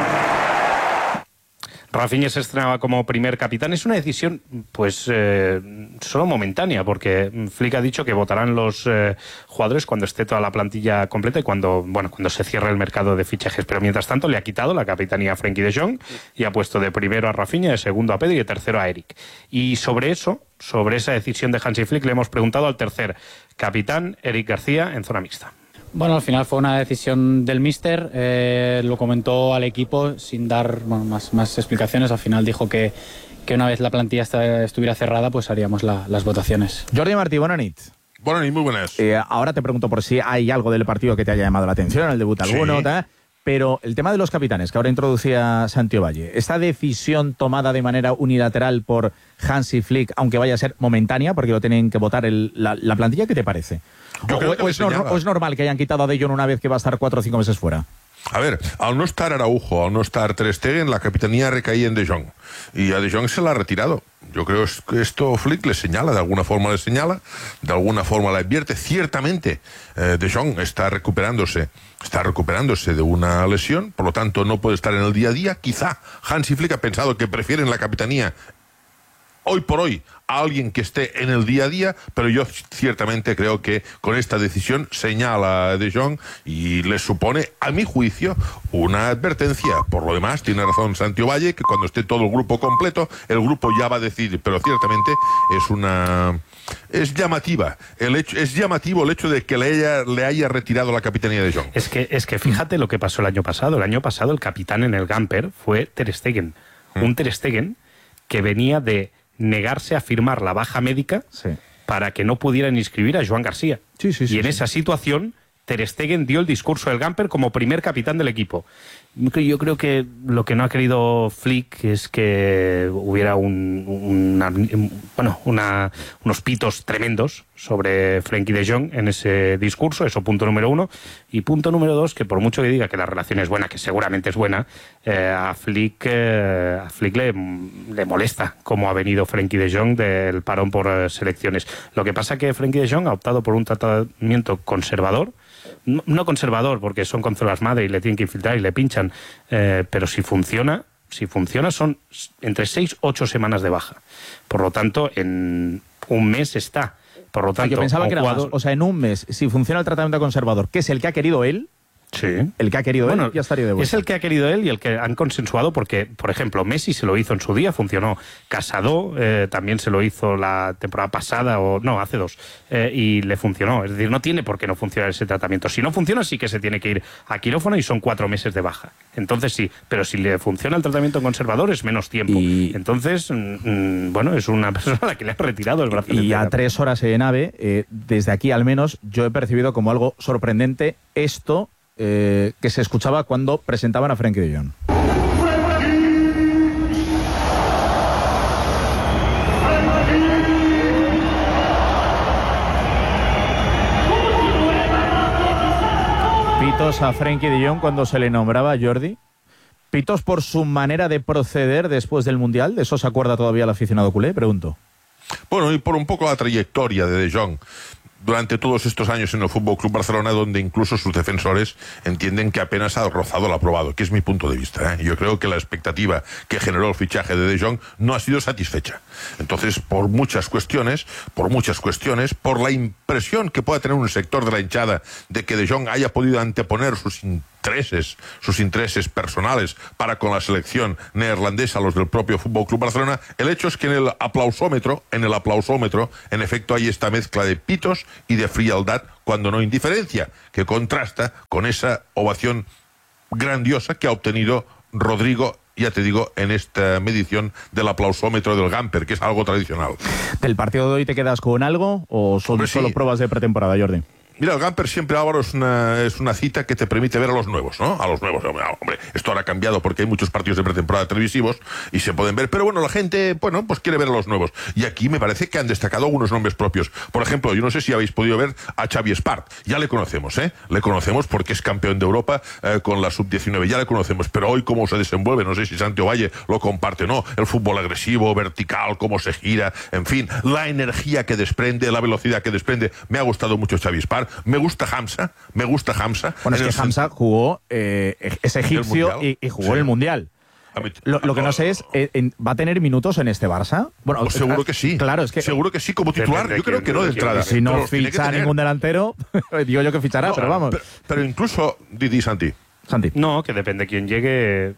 Rafinha se estrenaba como primer capitán. Es una decisión, pues, solo momentánea, porque Flick ha dicho que votarán los jugadores cuando esté toda la plantilla completa y cuando se cierre el mercado de fichajes. Pero mientras tanto le ha quitado la capitanía a Frenkie de Jong y ha puesto de primero a Rafinha, de segundo a Pedri y de tercero a Eric. Y sobre esa decisión de Hansi Flick, le hemos preguntado al tercer capitán, Eric García, en zona mixta. Bueno, al final fue una decisión del míster, lo comentó al equipo sin dar más explicaciones. Al final dijo que una vez la plantilla estuviera cerrada, pues haríamos las votaciones. Jordi Martí, buenas noches. Buenas noches, muy buenas. Ahora te pregunto por si hay algo del partido que te haya llamado la atención, el debut alguno, pero el tema de los capitanes, que ahora introducía Santiago Valle, ¿esta decisión tomada de manera unilateral por Hansi Flick, aunque vaya a ser momentánea, porque lo tienen que votar la plantilla, ¿qué te parece? ¿O es normal que hayan quitado a De Jong una vez que va a estar 4 o 5 meses fuera? A ver, al no estar Araujo, al no estar Ter Stegen, la capitanía recaía en De Jong. Y a De Jong se la ha retirado. Yo creo que esto Flick le señala, de alguna forma le advierte. Ciertamente, De Jong está recuperándose de una lesión, por lo tanto no puede estar en el día a día. Quizá Hansi Flick ha pensado que prefieren la capitanía hoy por hoy a alguien que esté en el día a día, pero yo ciertamente creo que con esta decisión señala a De Jong y le supone, a mi juicio, una advertencia. Por lo demás, tiene razón Santiago Valle, que cuando esté todo el grupo completo, el grupo ya va a decidir, pero ciertamente es llamativo el hecho de que le haya retirado la capitanía de Jong. Es que fíjate lo que pasó el año pasado. El año pasado el capitán en el Gamper fue Ter Stegen. Un Ter Stegen que venía de negarse a firmar la baja médica para que no pudieran inscribir a Joan García. Y en esa situación, Ter Stegen dio el discurso del Gamper como primer capitán del equipo. Yo creo que lo que no ha querido Flick es que hubiera unos pitos tremendos sobre Frenkie de Jong en ese discurso. Eso, punto número 1. Y punto número 2, que por mucho que diga que la relación es buena, que seguramente es buena, a Flick le molesta cómo ha venido Frenkie de Jong del parón por selecciones. Lo que pasa es que Frenkie de Jong ha optado por un tratamiento conservador. No conservador, porque son con células madre y le tienen que infiltrar y le pinchan, pero si funciona son entre 6 y 8 semanas de baja. Por lo tanto, en un mes está. Por lo tanto, yo pensaba que era más. O sea, en un mes, si funciona el tratamiento conservador, que es el que ha querido él, el que ha querido él, ya estaría de vuelta. Es el que ha querido él y el que han consensuado, porque, por ejemplo, Messi se lo hizo en su día, funcionó. Casado también se lo hizo la temporada pasada, hace 2, y le funcionó. Es decir, no tiene por qué no funcionar ese tratamiento. Si no funciona, sí que se tiene que ir a quirófano y son 4 meses de baja. Entonces sí, pero si le funciona el tratamiento conservador es menos tiempo. Entonces, es una persona a la que le ha retirado el brazo. Y a 3 horas en AVE, desde aquí al menos, yo he percibido como algo sorprendente esto que se escuchaba cuando presentaban a Frenkie de Jong. Pitos a Frenkie de Jong cuando se le nombraba, Jordi. Pitos por su manera de proceder después del Mundial. ¿De eso se acuerda todavía el aficionado culé? Pregunto. Bueno, y por un poco la trayectoria de Jong. durante todos estos años en el Fútbol Club Barcelona, donde incluso sus defensores entienden que apenas ha rozado lo aprobado, que es mi punto de vista, ¿eh? Yo creo que la expectativa que generó el fichaje de Jong no ha sido satisfecha. Entonces, por muchas cuestiones, por la impresión que pueda tener un sector de la hinchada de que De Jong haya podido anteponer sus intereses personales para con la selección neerlandesa a los del propio Fútbol Club Barcelona, el hecho es que en el aplausómetro, en efecto hay esta mezcla de pitos y de frialdad, cuando no indiferencia, que contrasta con esa ovación grandiosa que ha obtenido Rodrigo, ya te digo, en esta medición del aplausómetro del Gamper, que es algo tradicional. ¿Del partido de hoy te quedas con algo o son solo pruebas de pretemporada, Jordi? Mira, el Gamper siempre, Álvaro, es una cita que te permite ver a los nuevos, ¿no? A los nuevos. Hombre, esto ahora ha cambiado porque hay muchos partidos de pretemporada televisivos y se pueden ver, pero bueno, la gente, bueno, pues quiere ver a los nuevos. Y aquí me parece que han destacado algunos nombres propios. Por ejemplo, yo no sé si habéis podido ver a Xavi Espart. Ya le conocemos, ¿eh? Le conocemos porque es campeón de Europa con la Sub-19. Ya le conocemos, pero hoy cómo se desenvuelve, no sé si Santiago Valle lo comparte o no. El fútbol agresivo, vertical, cómo se gira, en fin, la energía que desprende, la velocidad que desprende. Me ha gustado mucho Xavi Espart. Me gusta Hamza. Bueno, es que Hamza jugó, es egipcio y jugó en el Mundial. Lo que no sé es, ¿va a tener minutos en este Barça? Bueno, pues seguro que sí. Claro, es que seguro que sí como titular. Yo creo que no de entrada. Si no ficha ningún delantero, digo yo que fichará, pero vamos. Pero incluso, Santi. No, que depende quién llegue.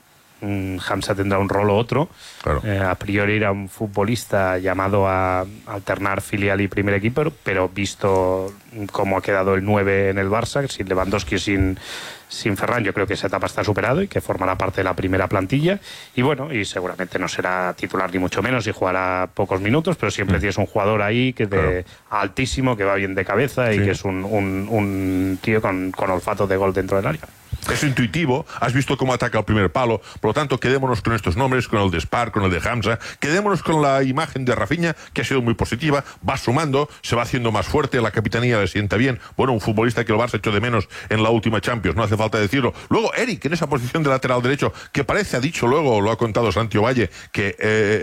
Hamza tendrá un rol u otro. Claro. A priori era un futbolista llamado a alternar filial y primer equipo, pero visto cómo ha quedado el 9 en el Barça, sin Lewandowski, sin Ferran, yo creo que esa etapa está superado y que formará parte de la primera plantilla. Y bueno, y seguramente no será titular ni mucho menos y jugará pocos minutos, pero siempre tienes un jugador ahí que altísimo, que va bien de cabeza y que es un tío con olfato de gol dentro del área. Es intuitivo, has visto cómo ataca el primer palo, por lo tanto quedémonos con estos nombres, con el de Spar, con el de Hamza, quedémonos con la imagen de Rafinha, que ha sido muy positiva, va sumando, se va haciendo más fuerte, la capitanía le sienta bien, bueno, un futbolista que el Barça echó de menos en la última Champions, no hace falta decirlo. Luego Eric, en esa posición de lateral derecho, que parece, ha dicho luego, lo ha contado Santiago Valle, que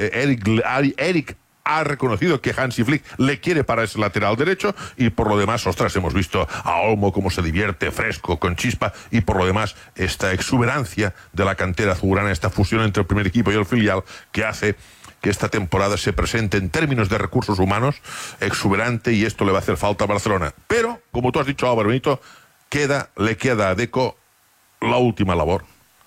Eric ha reconocido que Hansi Flick le quiere para ese lateral derecho y por lo demás, ostras, hemos visto a Olmo cómo se divierte, fresco, con chispa y por lo demás esta exuberancia de la cantera azulgrana, esta fusión entre el primer equipo y el filial que hace que esta temporada se presente en términos de recursos humanos exuberante y esto le va a hacer falta a Barcelona. Pero, como tú has dicho, Álvaro Benito, le queda a Deco la última labor,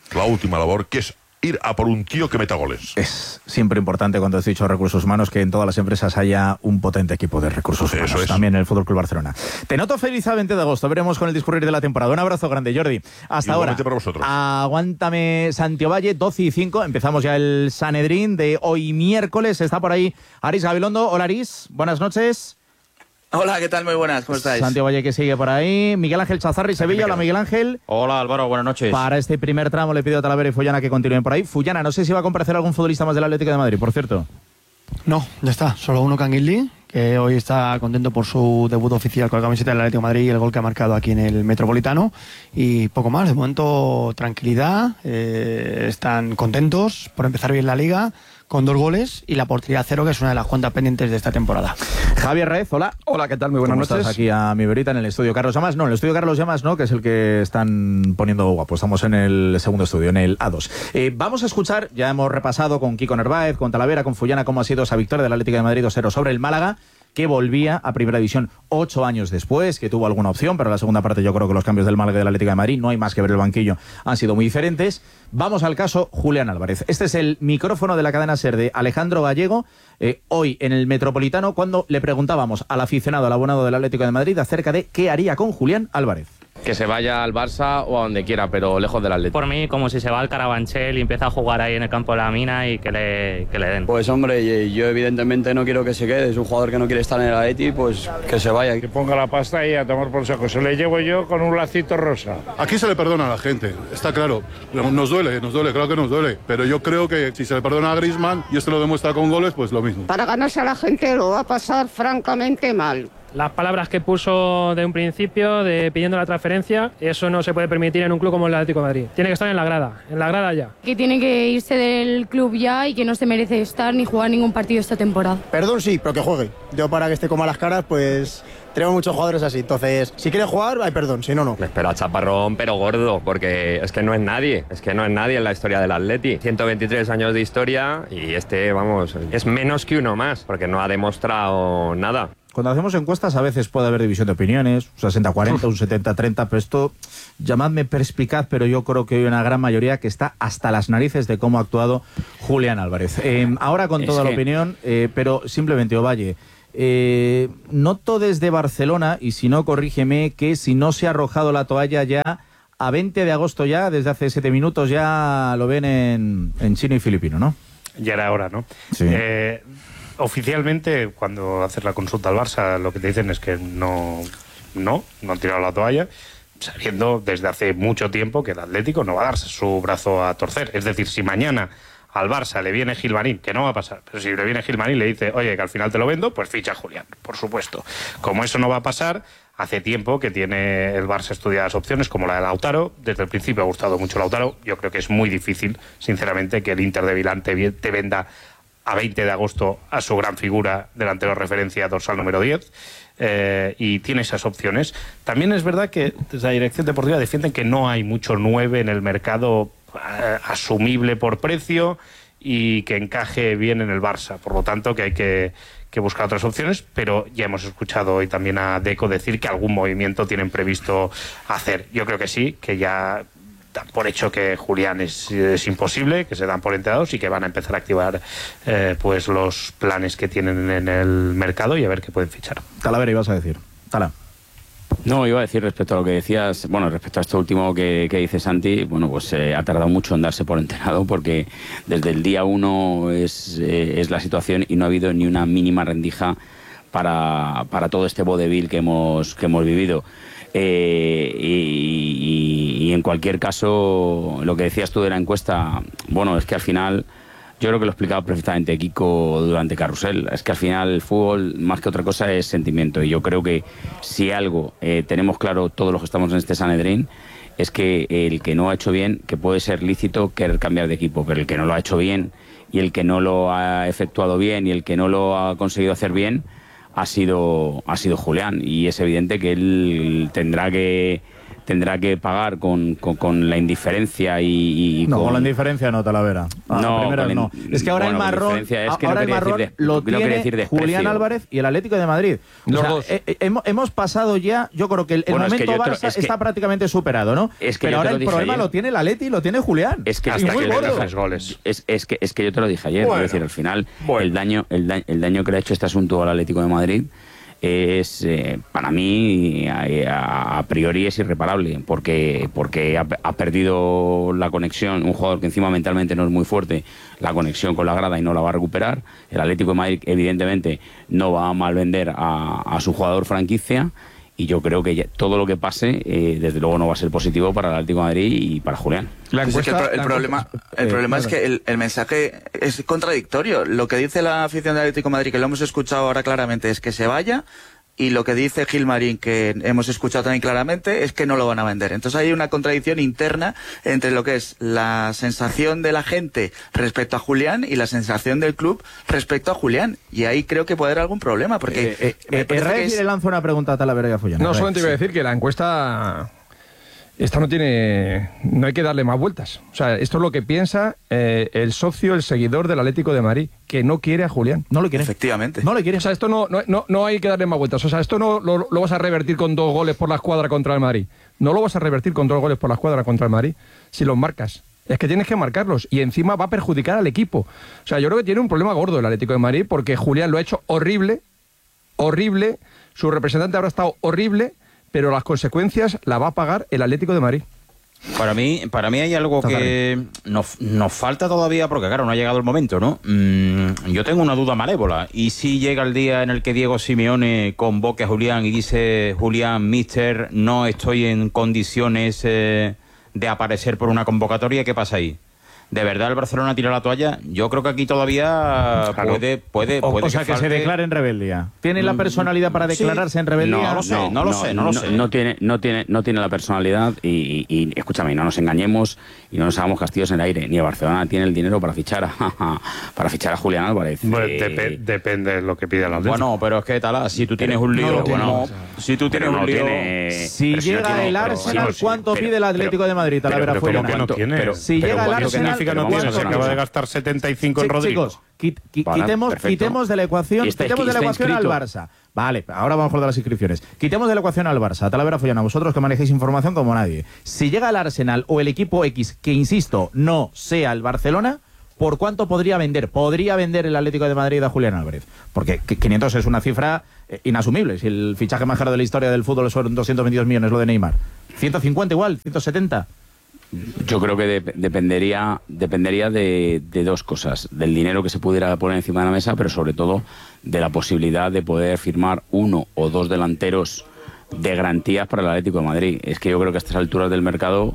que es ir a por un tío que meta goles. Es siempre importante, cuando has dicho recursos humanos, que en todas las empresas haya un potente equipo de recursos humanos. Eso es. También en el Fútbol Club Barcelona. Te noto feliz a 20 de agosto. Veremos con el discurrir de la temporada. Un abrazo grande, Jordi. Hasta igualmente ahora. Para vosotros. Aguántame, Santiago Valle, 12:05. Empezamos ya el Sanedrín de hoy miércoles. Está por ahí Aris Gabilondo. Hola, Aris. Buenas noches. Hola, ¿qué tal? Muy buenas, ¿cómo estáis? Santiago Valle, que sigue por ahí. Miguel Ángel Chazarri, Sevilla. Hola, Miguel Ángel. Hola, Álvaro, buenas noches. Para este primer tramo le pido a Talavera y Fullana que continúen por ahí. Fullana, no sé si va a comparecer algún futbolista más del Atlético de Madrid, por cierto. No, ya está. Solo uno, Kangin Lee, que hoy está contento por su debut oficial con la camiseta del Atlético de Madrid y el gol que ha marcado aquí en el Metropolitano. Y poco más, de momento tranquilidad. Están contentos por empezar bien la Liga, con 2 goles y la portería 0, que es una de las cuentas pendientes de esta temporada. Javier Raez, hola. Hola, ¿qué tal? Muy buenas noches. Estás aquí a mi verita en el estudio Carlos Llamas. No, en el estudio Carlos Llamas no, que es el que están poniendo guapo. Estamos en el segundo estudio, en el A2. Vamos a escuchar, ya hemos repasado con Kiko Narváez, con Talavera, con Fullana, cómo ha sido esa victoria del Atlético de Madrid 2-0 sobre el Málaga, que volvía a Primera División 8 años después, que tuvo alguna opción, pero en la segunda parte yo creo que los cambios del Málaga y del Atlético de Madrid, no hay más que ver el banquillo, han sido muy diferentes. Vamos al caso Julián Álvarez. Este es el micrófono de la cadena SER de Alejandro Gallego, hoy en el Metropolitano, cuando le preguntábamos al aficionado, al abonado del Atlético de Madrid, acerca de qué haría con Julián Álvarez. Que se vaya al Barça o a donde quiera, pero lejos del Atlético. Por mí, como si se va al Carabanchel y empieza a jugar ahí en el campo de la Mina y que le den. Pues hombre, yo evidentemente no quiero que se quede. Es un jugador que no quiere estar en el Atleti, pues que se vaya. Que ponga la pasta y a tomar por saco. Se le llevo yo con un lacito rosa. Aquí se le perdona a la gente, está claro. Nos duele, claro que nos duele. Pero yo creo que si se le perdona a Griezmann y esto lo demuestra con goles, pues lo mismo. Para ganarse a la gente lo va a pasar francamente mal. las palabras que puso de un principio, pidiendo la transferencia, eso no se puede permitir en un club como el Atlético de Madrid. Tiene que estar en la grada ya. Que tiene que irse del club ya y que no se merece estar ni jugar ningún partido esta temporada. Perdón, sí, pero que juegue. Yo para que esté con malas caras, pues tenemos muchos jugadores así. Entonces, si quiere jugar, hay perdón, si no, no. Me espero a Chaparrón, pero gordo, porque es que no es nadie. Es que no es nadie en la historia del Atleti. 123 años de historia y vamos, es menos que uno más, porque no ha demostrado nada. Cuando hacemos encuestas a veces puede haber división de opiniones, un 60-40, un 70-30, pero esto, llamadme perspicaz, pero yo creo que hay una gran mayoría que está hasta las narices de cómo ha actuado Julián Álvarez. Ahora con toda la opinión, pero simplemente, Ovalle, noto desde Barcelona, y si no, corrígeme, que si no se ha arrojado la toalla ya, a 20 de agosto ya, desde hace 7 minutos ya lo ven en chino y filipino, ¿no? Ya era hora, ¿no? Sí. Oficialmente, cuando haces la consulta al Barça, lo que te dicen es que no han tirado la toalla, sabiendo desde hace mucho tiempo que el Atlético no va a darse su brazo a torcer. Es decir, si mañana al Barça le viene Gilmarín, que no va a pasar, pero si le viene Gilmarín y le dice, oye, que al final te lo vendo, pues ficha a Julián, por supuesto. Como eso no va a pasar, hace tiempo que tiene el Barça estudiadas opciones como la de Lautaro. Desde el principio ha gustado mucho Lautaro. Yo creo que es muy difícil, sinceramente, que el Inter de Milán te venda a 20 de agosto a su gran figura, delantero referencia, dorsal número 10, y tiene esas opciones. También es verdad que desde la dirección deportiva defienden que no hay mucho 9 en el mercado asumible por precio y que encaje bien en el Barça, por lo tanto que hay que buscar otras opciones, pero ya hemos escuchado hoy también a Deco decir que algún movimiento tienen previsto hacer. Yo creo que sí, que ya dan por hecho que Julián es imposible, que se dan por enterados y que van a empezar a activar pues los planes que tienen en el mercado y a ver qué pueden fichar. Talavera, ibas a decir. Tala. No, iba a decir respecto a lo que decías, bueno, respecto a esto último que dice Santi, bueno, pues ha tardado mucho en darse por enterado porque desde el día 1 es la situación y no ha habido ni una mínima rendija para todo este vodevil que hemos vivido. Y en cualquier caso, lo que decías tú de la encuesta, bueno, es que al final, yo creo que lo explicaba perfectamente Kiko durante Carrusel, es que al final el fútbol, más que otra cosa, es sentimiento, y yo creo que si algo tenemos claro todos los que estamos en este Sanedrín, es que el que no ha hecho bien, que puede ser lícito querer cambiar de equipo, pero el que no lo ha hecho bien, y el que no lo ha efectuado bien, y el que no lo ha conseguido hacer bien, ha sido Julián, y es evidente que él tendrá que pagar con la indiferencia y no, con la indiferencia no, Talavera. No. Es que ahora el marrón, ahora el marrón lo tiene Julián Álvarez y el Atlético de Madrid. O sea, hemos pasado ya, yo creo que el momento Barça está prácticamente superado, ¿no? Pero ahora el problema lo tiene el Atleti y lo tiene Julián. Es que hasta que le dejas goles. Es que yo te lo dije ayer, es decir, al final el daño que le ha hecho este asunto al Atlético de Madrid es, para mí, a priori es irreparable, porque ha perdido la conexión, un jugador que encima mentalmente no es muy fuerte, la conexión con la grada y no la va a recuperar. El Atlético de Madrid evidentemente no va a malvender a su jugador franquicia, y yo creo que todo lo que pase, desde luego no va a ser positivo para el Atlético de Madrid y para Julián. El problema es que el mensaje es contradictorio. Lo que dice la afición del Atlético de Madrid, que lo hemos escuchado ahora claramente, es que se vaya, y lo que dice Gilmarín, que hemos escuchado también claramente, es que no lo van a vender. Entonces hay una contradicción interna entre lo que es la sensación de la gente respecto a Julián y la sensación del club respecto a Julián. Y ahí creo que puede haber algún problema, porque le lanzo una pregunta a Talavera y a Fullana. No, solamente iba a decir que la encuesta... Esta no hay que darle más vueltas. O sea, esto es lo que piensa el socio, el seguidor del Atlético de Madrid, que no quiere a Julián. No lo quiere. Efectivamente. No le quiere. O sea, esto no hay que darle más vueltas. O sea, esto no lo vas a revertir con 2 goles por la escuadra contra el Madrid. No lo vas a revertir con 2 goles por la escuadra contra el Madrid si los marcas. Es que tienes que marcarlos y encima va a perjudicar al equipo. O sea, yo creo que tiene un problema gordo el Atlético de Madrid porque Julián lo ha hecho horrible, su representante habrá estado horrible, pero las consecuencias las va a pagar el Atlético de Madrid. Para mí hay algo que nos falta todavía, porque claro, no ha llegado el momento, ¿no? Yo tengo una duda malévola, y si llega el día en el que Diego Simeone convoque a Julián y dice: Julián, mister, no estoy en condiciones de aparecer por una convocatoria, ¿qué pasa ahí? ¿De verdad el Barcelona tira la toalla? Yo creo que aquí todavía puede o sea, que se declare en rebeldía. ¿Tiene la personalidad para declararse en rebeldía? No lo sé. No tiene la personalidad y escúchame, no nos engañemos y no nos hagamos castillos en el aire. Ni el Barcelona tiene el dinero para fichar a Julián Álvarez. Bueno, depende de lo que pide el Atlético. Bueno, pero es que tal, si tú tienes un lío, si tú tienes un lío... Si llega el Arsenal, ¿cuánto pide el Atlético de Madrid? Pero ¿cómo que no tiene? Si llega el Arsenal... Se acaba de gastar 75 en Rodrigo. Chicos, quitemos de la ecuación, al Barça. Vale, ahora vamos por las inscripciones. Quitemos de la ecuación al Barça. Talavera Follana, vosotros que manejéis información como nadie. Si llega el Arsenal o el equipo X, que insisto, no sea el Barcelona, ¿por cuánto podría vender? Podría vender el Atlético de Madrid a Julián Álvarez. Porque 500 es una cifra inasumible. Si el fichaje más caro de la historia del fútbol son 222 millones, lo de Neymar. 150 igual, 170. Yo creo que dependería de dos cosas: del dinero que se pudiera poner encima de la mesa, pero sobre todo de la posibilidad de poder firmar uno o dos delanteros de garantías para el Atlético de Madrid. Es que yo creo que a estas alturas del mercado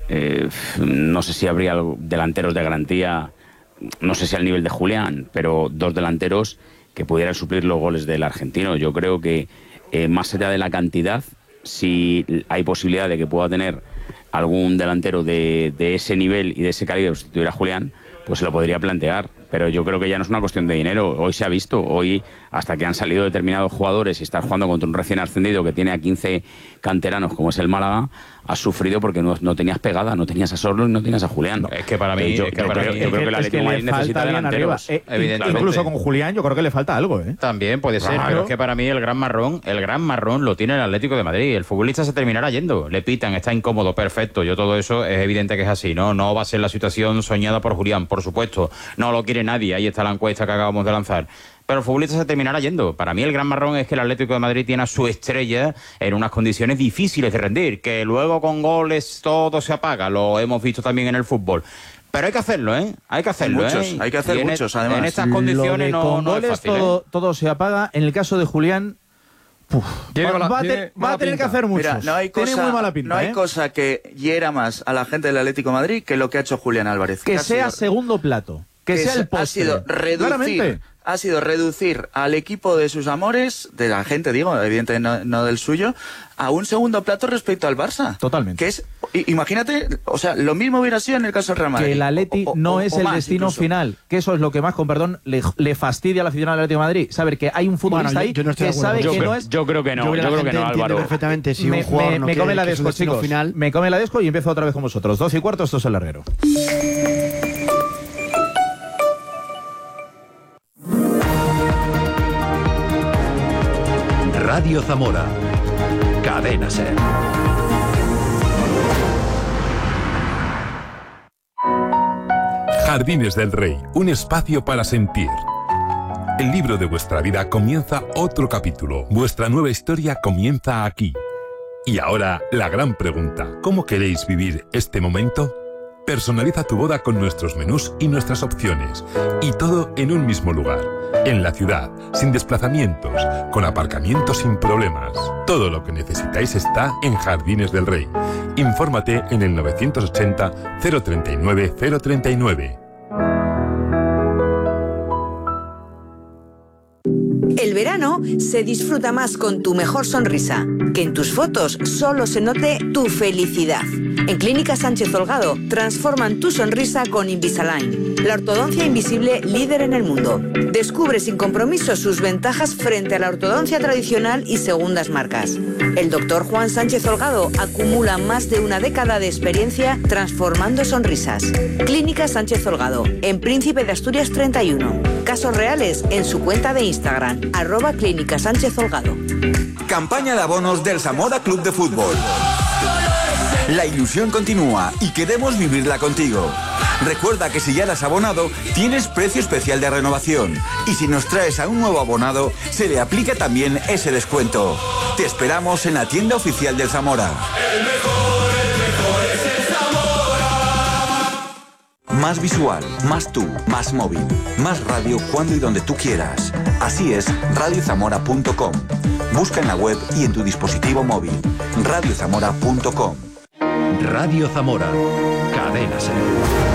no sé si habría delanteros de garantía, no sé si al nivel de Julián, pero dos delanteros que pudieran suplir los goles del argentino. Yo creo que más allá de la cantidad, si hay posibilidad de que pueda tener algún delantero de ese nivel y de ese calibre, si tuviera Julián, pues se lo podría plantear. Pero yo creo que ya no es una cuestión de dinero. Hoy se ha visto, hoy hasta que han salido determinados jugadores y estar jugando contra un recién ascendido que tiene a 15 canteranos como es el Málaga, has sufrido porque no tenías pegada, no tenías a Sorlo y no tenías a Julián. Es que para mí, yo creo que el Atlético de Madrid necesita delanteros. Evidentemente. Incluso con Julián yo creo que le falta algo. También puede ser, pero es que para mí el gran marrón lo tiene el Atlético de Madrid. El futbolista se terminará yendo, le pitan, está incómodo, perfecto. Yo todo eso es evidente que es así, ¿no? No va a ser la situación soñada por Julián, por supuesto. No lo quiere nadie, ahí está la encuesta que acabamos de lanzar. Pero el futbolista se terminará yendo. Para mí el gran marrón es que el Atlético de Madrid tiene a su estrella en unas condiciones difíciles de rendir, que luego con goles todo se apaga, lo hemos visto también en el fútbol. Pero hay que hacerlo, Hay que hacerlo, Hay que hacer muchos, además. En estas condiciones con no goles es fácil, todo se apaga. En el caso de Julián, va a tener que hacer muchos. Mira, no hay cosa, tiene muy mala pinta, no hay cosa que hiera más a la gente del Atlético de Madrid que lo que ha hecho Julián Álvarez. Que sea segundo plato. Que sea el postre. Ha sido reducir al equipo de sus amores, de la gente, digo, evidentemente no del suyo, a un segundo plato respecto al Barça. Totalmente. Que es, imagínate, o sea, lo mismo hubiera sido en el caso del Real Madrid. Que el Atleti no es el destino final, que eso es lo que más, con perdón, le fastidia a la afición del Atlético de Madrid. Saber que hay un futbolista ahí que sabe que no es... Yo creo que no, Álvaro. Perfectamente, si un jugador no me come la desco, chicos. Final... Me come la desco y empiezo otra vez con vosotros. 12:15, esto es El Larguero. Radio Zamora. Cadena SER. Jardines del Rey, un espacio para sentir. El libro de vuestra vida comienza otro capítulo. Vuestra nueva historia comienza aquí. Y ahora, la gran pregunta. ¿Cómo queréis vivir este momento? Personaliza tu boda con nuestros menús y nuestras opciones. Y todo en un mismo lugar. En la ciudad, sin desplazamientos, con aparcamientos sin problemas. Todo lo que necesitáis está en Jardines del Rey. Infórmate en el 980 039 039. El verano se disfruta más con tu mejor sonrisa. Que en tus fotos solo se note tu felicidad. En Clínica Sánchez Holgado transforman tu sonrisa con Invisalign, la ortodoncia invisible líder en el mundo. Descubre sin compromiso sus ventajas frente a la ortodoncia tradicional y segundas marcas. El doctor Juan Sánchez Holgado acumula más de una década de experiencia transformando sonrisas. Clínica Sánchez Holgado, en Príncipe de Asturias 31. Casos reales en su cuenta de Instagram, @Clínica Sánchez Holgado. Campaña de abonos del Zamora Club de Fútbol. La ilusión continúa y queremos vivirla contigo. Recuerda que si ya eres abonado, tienes precio especial de renovación. Y si nos traes a un nuevo abonado, se le aplica también ese descuento. Te esperamos en la tienda oficial del Zamora. El mejor es el Zamora. Más visual, más tú, más móvil, más radio cuando y donde tú quieras. Así es, radiozamora.com. Busca en la web y en tu dispositivo móvil. radiozamora.com. Radio Zamora. Cadena SER.